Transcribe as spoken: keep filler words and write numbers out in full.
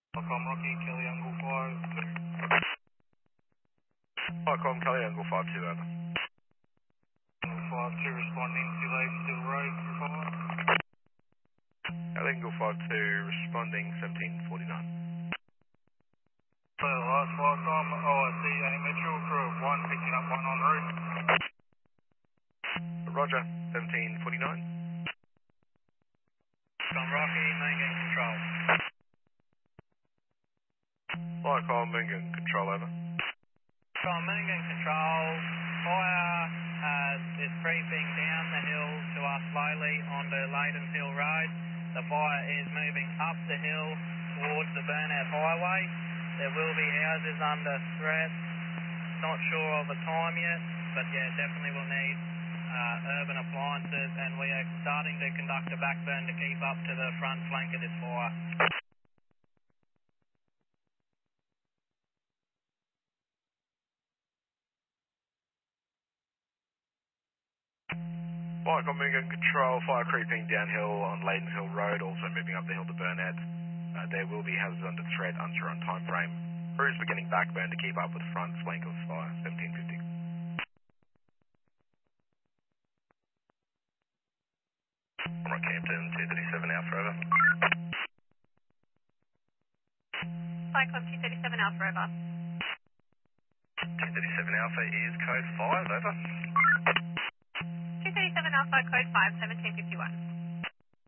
Welcome, Rocky, Kelly Angle five. Welcome, Kelly Angle five two, over. Angle five two responding, two eight still road, five. Kelly Angle five two responding, seventeen forty-nine. So, last welcome, O I C A Metro, crew of one, picking up one en route. Roger, seventeen forty-nine. Welcome, Rocky, main gang control. Welcome, main gang control, over. Welcome, main gang control. Fire uh, is creeping down the hill to us slowly onto Leighton Hill Road. The fire is moving up the hill towards the Burnett Highway. There will be houses under threat. Not sure of the time yet, but yeah, definitely will need uh, urban appliances, and we are starting to conduct a backburn to keep up to the front flank of this fire. Welcome, main gang control. Fire creeping downhill on Leighton Hill Road, also moving up the hill to Burnett. Uh, there will be houses under threat, unsure on time frame. Crews beginning backburn to keep up with front flank of fire, seventeen fifty. Rockhampton, two thirty-seven Alpha, over. Cyclone two thirty-seven Alpha, over. two thirty-seven Alpha is code five, over. two thirty-seven Alpha, code five, seventeen fifty-one.